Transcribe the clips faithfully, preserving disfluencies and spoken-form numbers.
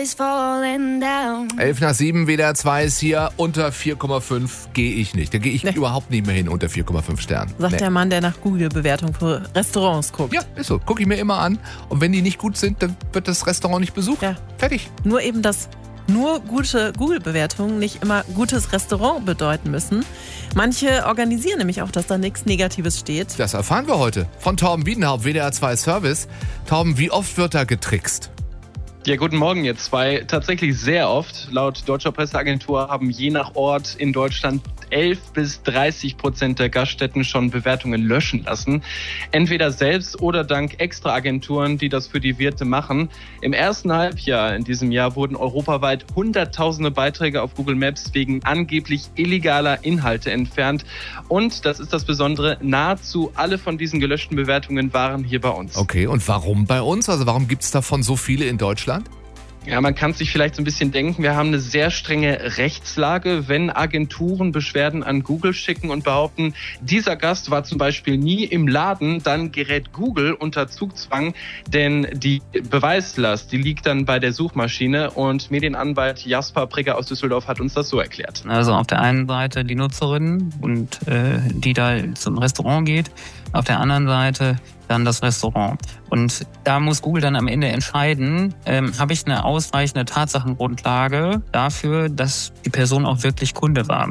is falling down. elf nach sieben, W D R zwei ist hier. Unter vier Komma fünf gehe ich nicht. Da gehe ich Nee. überhaupt nicht mehr hin unter vier Komma fünf Sternen. Sagt Nee. der Mann, der nach Google-Bewertung für Restaurants guckt. Ja, ist so. Gucke ich mir immer an. Und wenn die nicht gut sind, dann wird das Restaurant nicht besucht. Ja. Fertig. Nur eben, dass nur gute Google-Bewertungen nicht immer gutes Restaurant bedeuten müssen. Manche organisieren nämlich auch, dass da nichts Negatives steht. Das erfahren wir heute von Torben Wiedenhaupt, W D R zwei Service. Torben, wie oft wird da getrickst? Ja, guten Morgen, ihr zwei. Tatsächlich sehr oft. Laut deutscher Presseagentur haben je nach Ort in Deutschland elf bis dreißig Prozent der Gaststätten schon Bewertungen löschen lassen. Entweder selbst oder dank Extraagenturen, die das für die Wirte machen. Im ersten Halbjahr in diesem Jahr wurden europaweit hunderttausende Beiträge auf Google Maps wegen angeblich illegaler Inhalte entfernt. Und, das ist das Besondere, nahezu alle von diesen gelöschten Bewertungen waren hier bei uns. Okay, und warum bei uns? Also warum gibt es davon so viele in Deutschland? Ja, man kann sich vielleicht so ein bisschen denken, wir haben eine sehr strenge Rechtslage, wenn Agenturen Beschwerden an Google schicken und behaupten, dieser Gast war zum Beispiel nie im Laden, dann gerät Google unter Zugzwang, denn die Beweislast, die liegt dann bei der Suchmaschine und Medienanwalt Jasper Prigger aus Düsseldorf hat uns das so erklärt. Also auf der einen Seite die Nutzerin und äh, die da zum Restaurant geht, auf der anderen Seite dann das Restaurant. Und da muss Google dann am Ende entscheiden, ähm, habe ich eine ausreichende Tatsachengrundlage dafür, dass die Person auch wirklich Kunde war.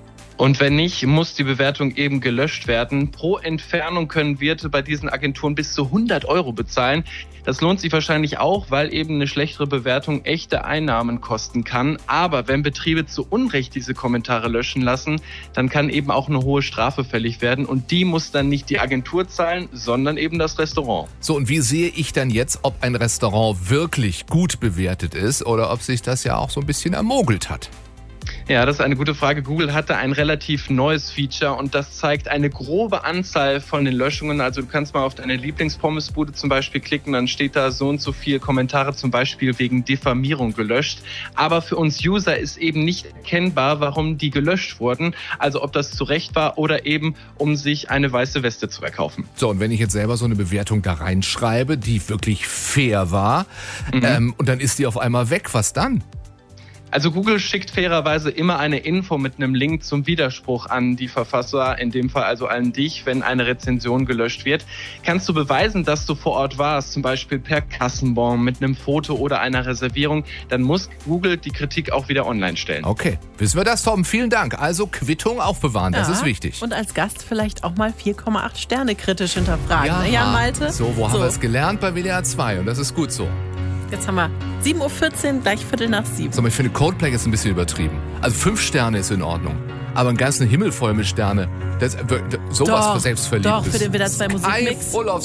Und wenn nicht, muss die Bewertung eben gelöscht werden. Pro Entfernung können Wirte bei diesen Agenturen bis zu hundert Euro bezahlen. Das lohnt sich wahrscheinlich auch, weil eben eine schlechtere Bewertung echte Einnahmen kosten kann. Aber wenn Betriebe zu Unrecht diese Kommentare löschen lassen, dann kann eben auch eine hohe Strafe fällig werden. Und die muss dann nicht die Agentur zahlen, sondern eben das Restaurant. So, und wie sehe ich dann jetzt, ob ein Restaurant wirklich gut bewertet ist oder ob sich das ja auch so ein bisschen ermogelt hat? Ja, das ist eine gute Frage. Google hatte ein relativ neues Feature und das zeigt eine grobe Anzahl von den Löschungen. Also du kannst mal auf deine Lieblingspommesbude zum Beispiel klicken, dann steht da so und so viel Kommentare zum Beispiel wegen Diffamierung gelöscht. Aber für uns User ist eben nicht erkennbar, warum die gelöscht wurden. Also ob das zu Recht war oder eben, um sich eine weiße Weste zu erkaufen. So, und wenn ich jetzt selber so eine Bewertung da reinschreibe, die wirklich fair war, Mhm. ähm, und dann ist die auf einmal weg, was dann? Also Google schickt fairerweise immer eine Info mit einem Link zum Widerspruch an die Verfasser, in dem Fall also an dich, wenn eine Rezension gelöscht wird. Kannst du beweisen, dass du vor Ort warst, zum Beispiel per Kassenbon mit einem Foto oder einer Reservierung, dann muss Google die Kritik auch wieder online stellen. Okay, wissen wir das, Torben? Vielen Dank. Also Quittung aufbewahren, das Ja, ist wichtig. Und als Gast vielleicht auch mal vier Komma acht Sterne kritisch hinterfragen. Ja, ne? Ja, Malte? So, wo haben wir es gelernt? Bei W D R zwei und das ist gut so. Jetzt haben wir sieben Uhr vierzehn, gleich Viertel nach sieben. So, ich finde Coldplay ist ein bisschen übertrieben. Also fünf Sterne ist in Ordnung. Aber einen ganzen Himmel voll mit Sterne, das, sowas Doch, für Selbstverliebtes. doch, für den W D R zwei Musikmix. Sky full of